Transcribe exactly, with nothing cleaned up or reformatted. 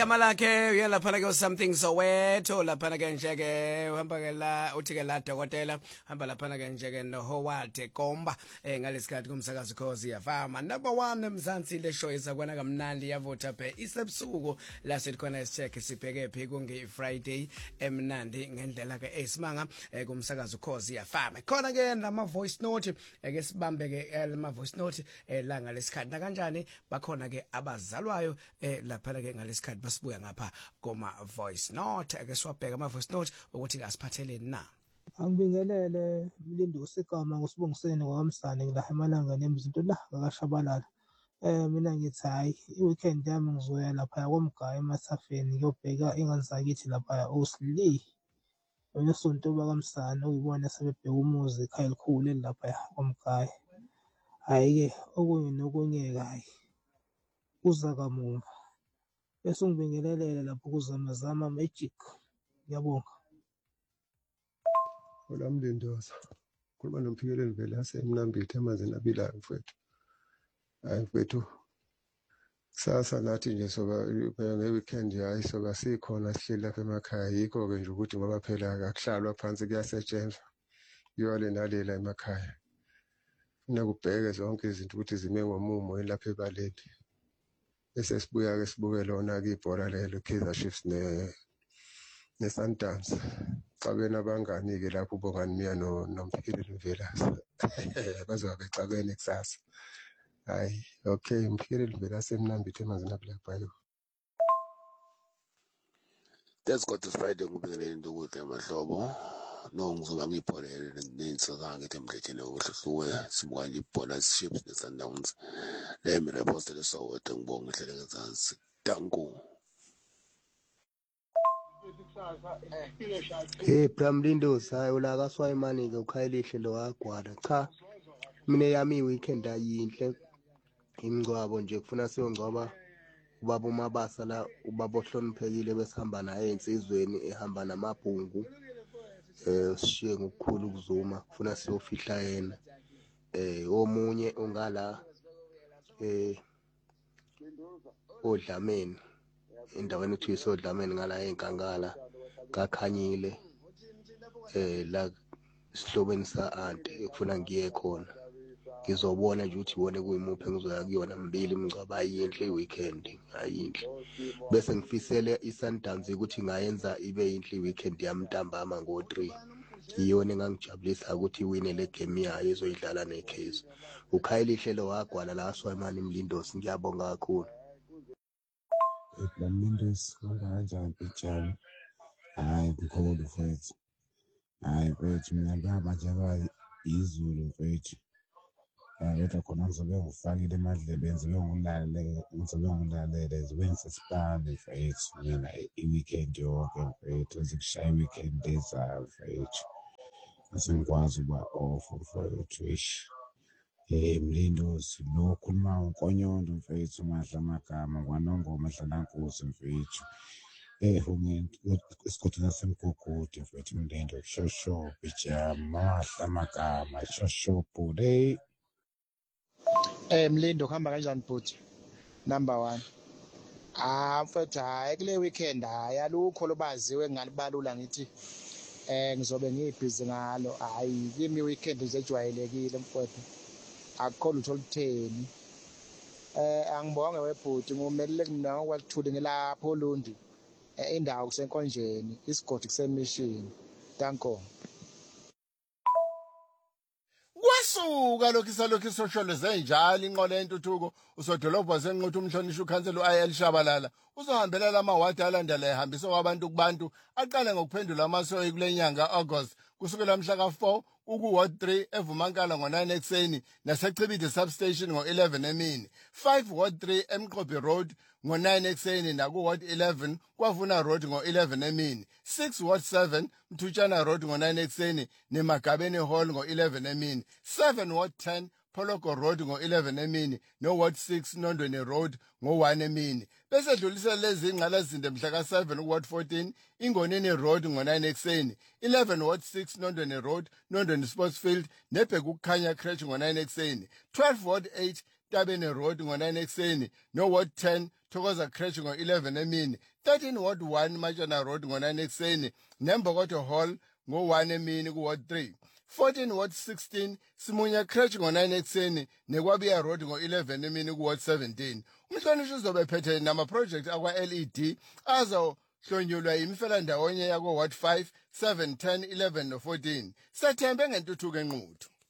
igama lakhe uyalaphana ke something Soweto laphana ke nje ke uhamba ke la uthi ke la dokotela hamba laphana ke nje ke no Howard Komba eh ngalesikhathi kumsakazo Khosi yafama number one eMzansi le show isakwana kamnandi yavotha phe isebusuku la sikhona isicheck sibheke phi kunge Friday emnandi ngendlela ke esimanga kumsakazo Khosi yafama khona ke nama voice note ke sibambe ke lama voice note la ngalesikhathi kanjani bakhona ke abazalwayo eh lapha ke ngalesikhathi basibuya ngapha koma voice note ake siwabheka ama voice note ukuthi asiphatheleni na. Angibingelele Mlindo uSigama ngosibongiseni kwaMsane ngila emalanga nemzinto la akashabalala. Eh mina ngithi hayi iweekend yami ngizoya lapha kwaMgaya eMathafeni ngiyobheka ingane zakithi lapha Osli. Wena sonto bakaMsane uyibona sebebheka umuzi ekhaya elikhulu lapha kwaMgaya. Hayi ke okunye nokunye hayi uza kamuva. Bese ngibingelele lapho kuzamazama magic. Ngiyabonga. Hola Mlindoza. Khuluma noMphikeleli vele yasemnambithe emazini abilayo mfowethu. Hayi mfowethu. Sasa nathi nje soba ngeweekend hayi soba sikhona sihleli lapha emakhaya yikho ke nje ukuthi ngoba phela akuhlalwa phansi kuyasetshenzwa. Yole nalela emakhaya. Funa kubheke zonke izinto ukuthi zime ngomumo lapha ebaleni. Bese sibuya ke sibuke lona ke ibhola lelo Kaizer Chiefs ne ne Sundowns. Cabena abangani ke lapho ubongani miya no noMphikeleli Mvelase. Bazoba becabene kusasa. Hayi okay Mphikeli vela semnambithe emazini abilaphayo. That's got this Friday ngibingelele into ukuthi amahlobo no ngizoba ngipholele nensaka ngithi emhletheni okuhluhluwe sibuka nje ibhola Chiefs ne Sundowns le mina postele Soweto ngibonga ihlele ngezansi danko. Hey Bramlindo sayo la kaSwayimani ke ukhayelihle lo wagwada cha mina yami weekend ayinhle imngcwabo nje kufuna siyongcwaba ubaba uMabasa la ubaba ohloniphekile besihamba naye insizweni ehamba namabhungu eh sishiye ngokukhulu ukuzuma kufuna siyofihla yena eh omunye ungala eh oDlameni endaweni ethi isodlameni ngala enkangala kakhanyile eh la sihlobeni sa aunt ekufuna ngiye khona ngizobona nje ukuthi ibone kuyimuphi engizoya kuyona mbili imingcwabo ayinhle iweekend ayinhle bese ngifisele iSundowns ukuthi ngayenza ibe yinhle iweekend yami ntambama ngo three iyona engangijabulisa ukuthi iwine le game yayo ezoyidlala neCase ukhayelihle lo wagwala la kaSwayimani Mlindosi ngiyabonga kakhulu. Mlindosi kanjani mfethu hayi kukhulu mfethu hayi mfethu mina ngihamba nje izulu mfethu kodwa khona ngizobe ngifakile emadlebeni ngizobe ngilalele ngizobe ngilalele ngizobe ngisesipani mfethu mina iweekend yonke mfethu ngikushaya iweekend ezayo mfethu asengikwazi ukuba off mfethu ish eh Mlindosi lo khuluma uNkonyondo mfethu mahla amagama kwanongoma edlala nkosi mfethu eh ungento isigodi nasemgogodi mfethu Mlindo shosho bijama mahla amagama shosho bude. Eh Mlindo kuhamba kanjani bhuti number one ah mfethu hayi kule weekend hayi alukho lobaziwe ngalibalula ngithi eh ngizobe ngibhizi ngalo hayi kimi weekend nje ejwayelekile mfethu akukho lutho olutheni eh angibonge webhuti ngumelele mina ngokwalithuli ngilapho uLundi indawo kusenkonjeni isigodi kusemission danko. Kwasuka lokho isalokho isosholeze njalo inqola yentuthuko usodolobha senquthu umhlonisha ukhansela uAl Shabalala uzohambela lama ward alandela ehambisa kwabantu kubantu aqale ngokuphendula amasoyi kulenyanga August kusukela mhla ka four uku ward three evumankala ngo nine ekseni nasechibide substation ngo eleven emini five ward three eMqobi road ngo nine ekseni naku ward eleven kwavuna road ngo eleven emini six ward seven Mthutshana road ngo nine ekseni neMagabeni hall ngo eleven emini seven ward ten Poloko road ngo eleven emini no ward six Nondweni road ngo one emini bese dlulisa lezi ingqalazinde mhla ka seven ku ward fourteen Ingoneni road ngo nine ekseni eleven ward six Nondweni road Nondweni sports field nebheka ukukhanya crèche ngo nine ekseni twelve ward eight Tabene road ngo nine ekseni no ward ten Thokoza Crèche ngo-eleven emini, thirteen Ward one Machana Road ngo-nine ekuseni, Nembokoto Hall ngo-one emini ku-Ward three. fourteen Ward sixteen Simunya Crèche ngo-nine ekuseni, neKwabiya Road ngo-eleven emini ku-Ward seventeen. Umhlonishwa uzobe ephethe nama-project akwa-L E D azohlonyulwa yimifelandawonye yakwa-Ward five, seven, ten, eleven no fourteen. Sethembe ngentuthuko enquthu.